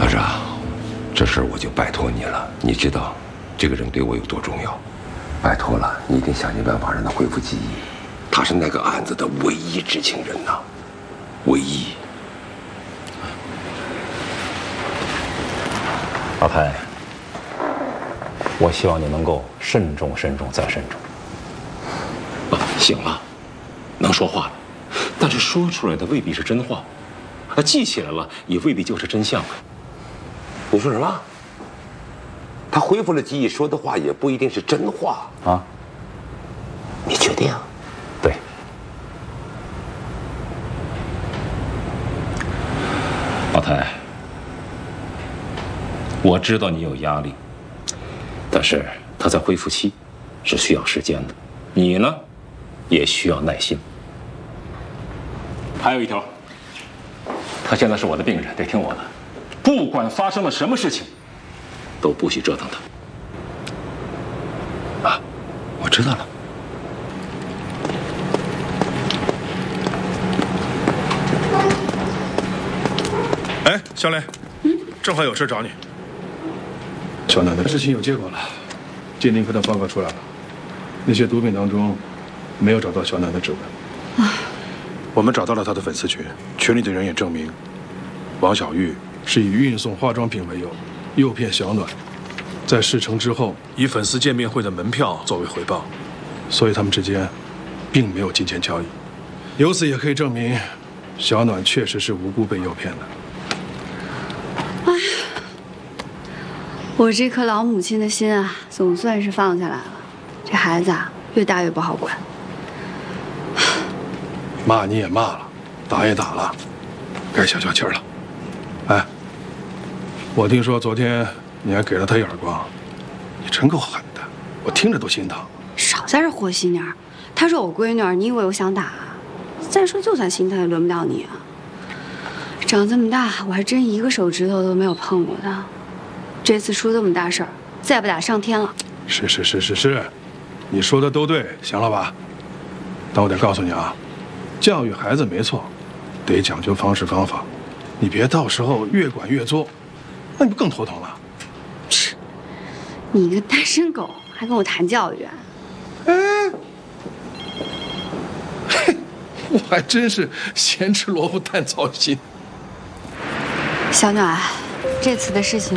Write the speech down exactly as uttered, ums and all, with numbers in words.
老张，这事儿我就拜托你了。你知道，这个人对我有多重要？拜托了，你一定想尽办法让他恢复记忆。他是那个案子的唯一知情人呐，唯一。 老太，我希望你能够慎重、慎重再慎重。 啊，行了，能说话了，但是说出来的未必是真话，啊，记起来了也未必就是真相啊。 你说什么？他恢复了记忆，说的话也不一定是真话啊？ 你确定？ 对。 老太，我知道你有压力，但是他在恢复期是需要时间的，你呢，也需要耐心。还有一条，他现在是我的病人，得听我的，不管发生了什么事情，都不许折腾他。啊，我知道了。 哎，小磊，嗯，正好有事找你。小奶奶，事情有结果了，鉴定科的报告出来了，那些毒品当中没有找到小奶奶指纹。啊，我们找到了她的粉丝群，群里的人也证明，王小玉是以运送化妆品为由，诱骗小暖，在事成之后以粉丝见面会的门票作为回报，所以他们之间并没有金钱交易。由此也可以证明，小暖确实是无辜被诱骗的。 哎呀，我这颗老母亲的心啊，总算是放下来了。这孩子啊，越大越不好管。 骂你也骂了，打也打了，该消消气儿了。哎，我听说昨天你还给了他一耳光，你真够狠的，我听着都心疼。 少在这和稀泥儿，她是我闺女儿，你以为我想打啊？再说，就算心疼也轮不到你啊。长这么大，我还真一个手指头都没有碰过的。这次出这么大事儿，再不打上天了。 是是是是是，你说的都对，行了吧？但我得告诉你啊，教育孩子没错，得讲究方式方法，你别到时候越管越作，那你不更头疼了？ 是，你个单身狗还跟我谈教育啊？ 哎，嘿，我还真是咸吃萝卜淡操心。 小暖，这次的事情